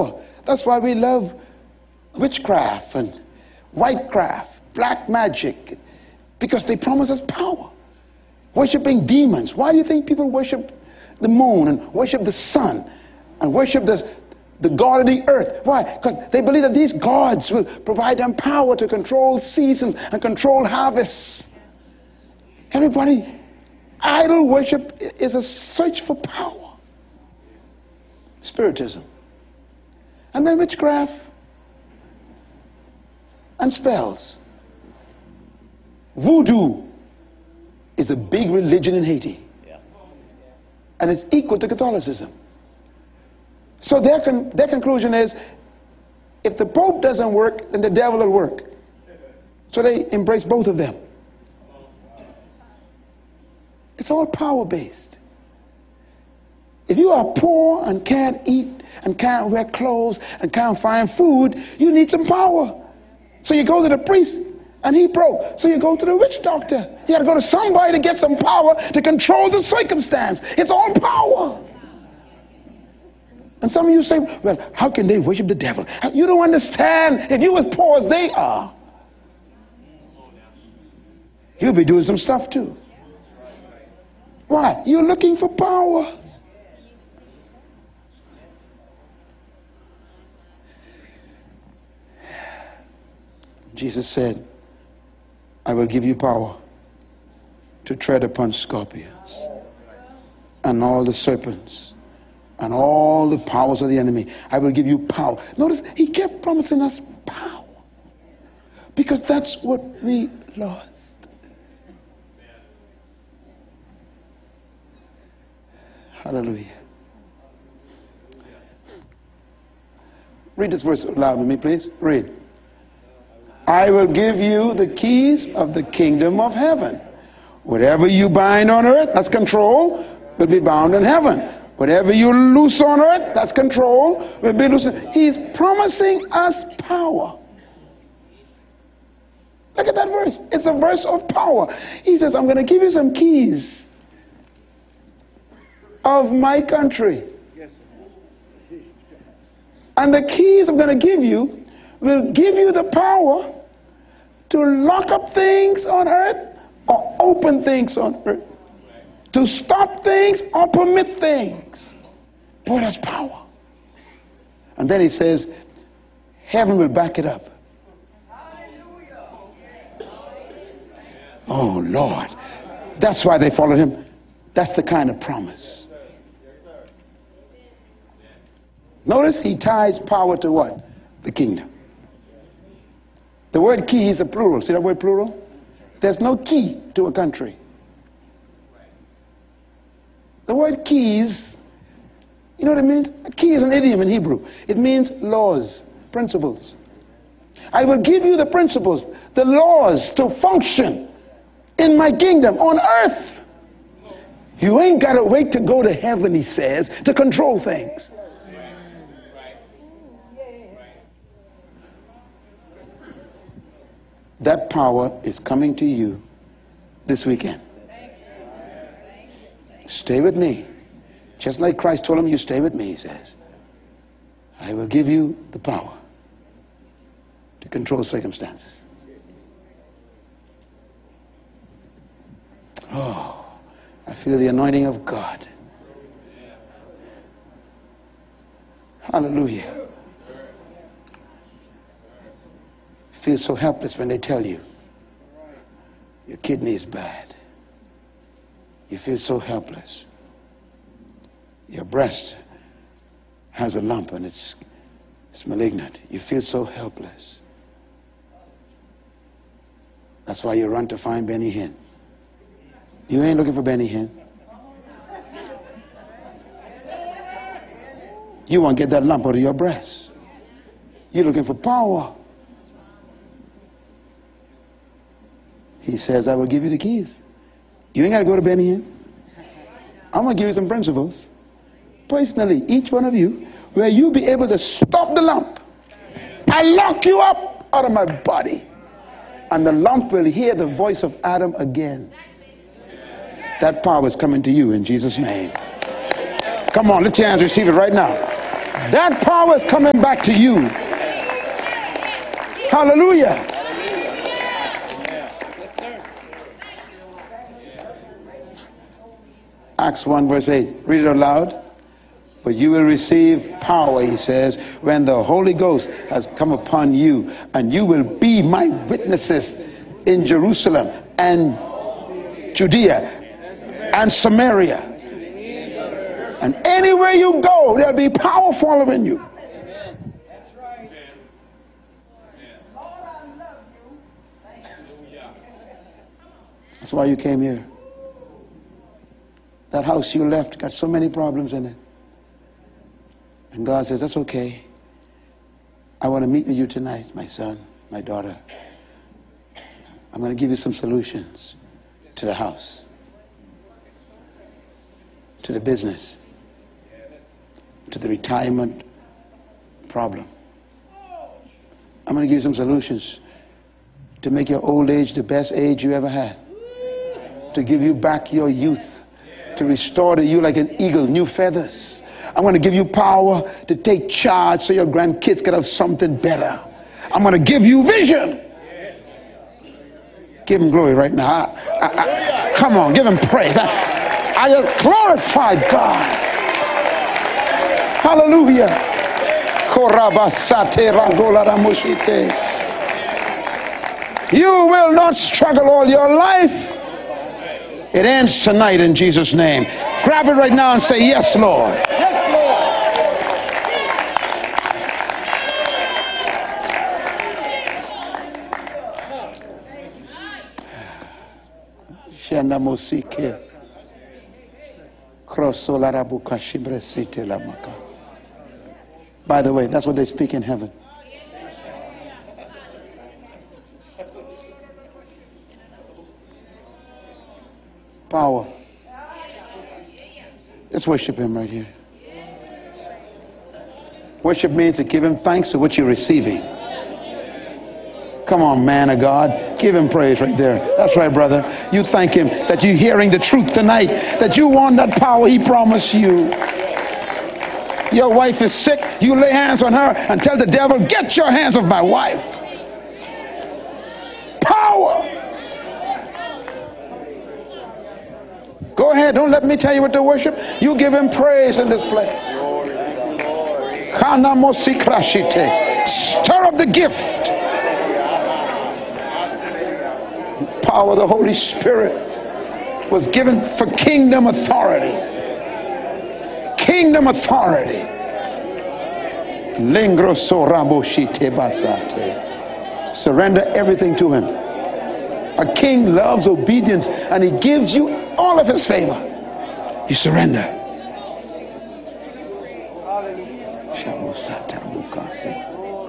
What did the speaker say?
power. That's why we love witchcraft and whitecraft, black magic, because they promise us power. Worshipping demons. Why do you think people worship the moon and worship the sun and worship the god of the earth? Why? Because they believe that these gods will provide them power to control seasons and control harvests. Everybody, idol worship is a search for power. Spiritism. And then witchcraft and spells. Voodoo is a big religion in Haiti. And it's equal to Catholicism. So their conclusion is, if the Pope doesn't work, then the devil will work. So they embrace both of them. It's all power-based. If you are poor and can't eat and can't wear clothes and can't find food, you need some power. So you go to the priest and he broke. So you go to the witch doctor. You got to go to somebody to get some power to control the circumstance. It's all power. And some of you say, well, how can they worship the devil? You don't understand. If you as poor as they are, you'll be doing some stuff too. Why? You're looking for power. Jesus said, I will give you power to tread upon scorpions and all the serpents and all the powers of the enemy. I will give you power. Notice, he kept promising us power because that's what we lost. Hallelujah. Read this verse aloud with me, please. Read. I will give you the keys of the kingdom of heaven. Whatever you bind on earth, that's control, will be bound in heaven. Whatever you loose on earth, that's control, will be loose. He's promising us power. Look at that verse. It's a verse of power. He says, I'm going to give you some keys of my country. And the keys I'm going to give you will give you the power to lock up things on earth or open things on earth. To stop things or permit things. Boy, that's power. And then he says, heaven will back it up. Oh, Lord. That's why they followed him. That's the kind of promise. Notice he ties power to what? The kingdom. The word key is a plural. See that word plural? There's no key to a country. The word keys, you know what it means? A key is an idiom in Hebrew. It means laws, principles. I will give you the principles, the laws to function in my kingdom on earth. You ain't got to wait to go to heaven, he says, to control things. That power is coming to you this weekend. Stay with me. Just like Christ told him, you stay with me, he says. I will give you the power to control circumstances. Oh, I feel the anointing of God. Hallelujah. Feel so helpless when they tell you your kidney is bad. You feel so helpless. Your breast has a lump and it's malignant. You feel so helpless. That's why you run to find Benny Hinn. You ain't looking for Benny Hinn. You want to get that lump out of your breast. You're looking for power. He says, I will give you the keys. You ain't got to go to Benny Hinn. I'm going to give you some principles. Personally, each one of you, where you'll be able to stop the lump. I lock you up out of my body. And the lump will hear the voice of Adam again. That power is coming to you in Jesus' name. Come on, lift your hands, receive it right now. That power is coming back to you. Hallelujah. Acts 1 verse 8. Read it aloud. But you will receive power, he says, when the Holy Ghost has come upon you, and you will be my witnesses in Jerusalem and Judea and Samaria. And anywhere you go, there'll be power following you. That's why you came here. That house you left got so many problems in it. And God says, that's okay. I want to meet with you tonight, my son, my daughter. I'm going to give you some solutions to the house, to the business, to the retirement problem. I'm going to give you some solutions to make your old age the best age you ever had, to give you back your youth, to restore to you like an eagle new feathers. I'm going to give you power to take charge so your grandkids can have something better. I'm going to give you vision. Give him glory right now. Come on, give him praise. I just glorify God. Hallelujah. You will not struggle all your life. It ends tonight in Jesus' name. Grab it right now and say, yes, Lord. Yes, Lord. By the way, that's what they speak in heaven. Power. Let's worship him right here. Worship means to give him thanks for what you're receiving. Come on, man of God. Give him praise right there. That's right, brother. You thank him that you're hearing the truth tonight, that you want that power he promised you. Your wife is sick. You lay hands on her and tell the devil, get your hands off my wife. Power. Go ahead. Don't let me tell you what to worship. You give him praise in this place. Stir up the gift. Power of the Holy Spirit was given for kingdom authority. Kingdom authority. Surrender everything to him. A king loves obedience, and he gives you all of his favor. You surrender.